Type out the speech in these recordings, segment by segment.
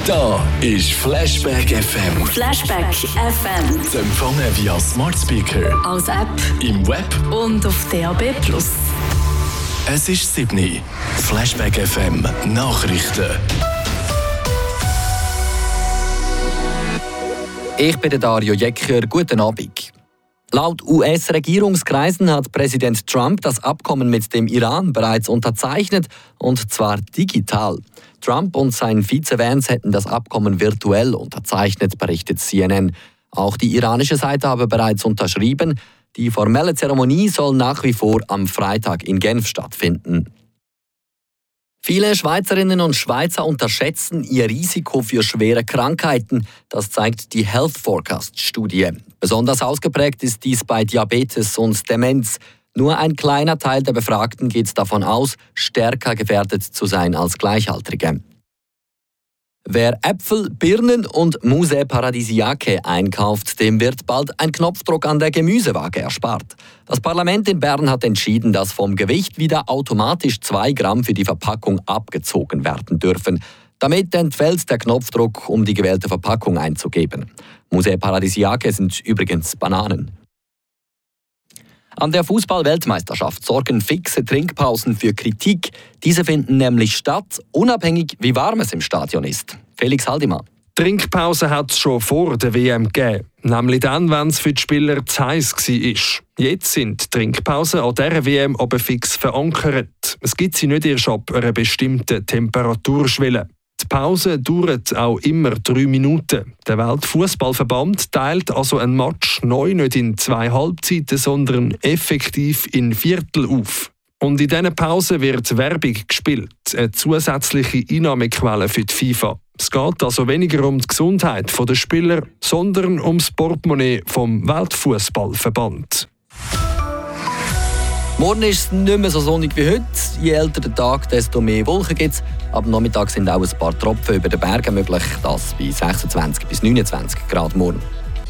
Da ist Flashback FM. Flashback FM. Zu empfangen via Smart Speaker, Als App im Web. und auf DAB+. Es ist 7. Flashback FM Nachrichten. Ich bin der Dario Jecker. Guten Abend. Laut US-Regierungskreisen hat Präsident Trump das Abkommen mit dem Iran bereits unterzeichnet, und zwar digital. Trump und sein Vize Vance hätten das Abkommen virtuell unterzeichnet, berichtet CNN. Auch die iranische Seite habe bereits unterschrieben. Die formelle Zeremonie soll nach wie vor am Freitag in Genf stattfinden. Viele Schweizerinnen und Schweizer unterschätzen ihr Risiko für schwere Krankheiten. Das zeigt die Health Forecast-Studie. Besonders ausgeprägt ist dies bei Diabetes und Demenz. Nur ein kleiner Teil der Befragten geht davon aus, stärker gefährdet zu sein als Gleichaltrige. Wer Äpfel, Birnen und Muse Paradisiaque einkauft, dem wird bald ein Knopfdruck an der Gemüsewaage erspart. Das Parlament in Bern hat entschieden, dass vom Gewicht wieder automatisch 2 Gramm für die Verpackung abgezogen werden dürfen. Damit entfällt der Knopfdruck, um die gewählte Verpackung einzugeben. Muse Paradisiaque sind übrigens Bananen. An der Fußball-Weltmeisterschaft sorgen fixe Trinkpausen für Kritik. Diese finden nämlich statt, unabhängig wie warm es im Stadion ist. Felix Haldimann. Trinkpause hat es schon vor der WM gegeben. Nämlich dann, wenn es für die Spieler zu heiß war. Jetzt sind die Trinkpausen an dieser WM aber fix verankert. Es gibt sie nicht erst ab einer bestimmten Temperaturschwelle. Die Pause dauert auch immer 3 Minuten. Der Weltfußballverband teilt also einen Match neu nicht in 2 Halbzeiten, sondern effektiv in Viertel auf. Und in diesen Pausen wird Werbung gespielt, eine zusätzliche Einnahmequelle für die FIFA. Es geht also weniger um die Gesundheit der Spieler, sondern um das Portemonnaie vom Weltfußballverband. Morgen ist es nicht mehr so sonnig wie heute. Je älter der Tag, desto mehr Wolken gibt es. Ab Nachmittag sind auch ein paar Tropfen über den Bergen möglich. Das bei 26 bis 29 Grad morgen.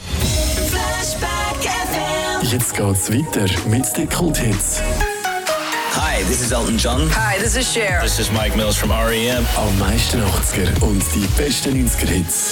Jetzt geht's weiter mit den Kulthits. Hi, this is Elton John. Hi, this is Cher. This is Mike Mills from R.E.M. Am meisten 80er und die besten 90er Hits.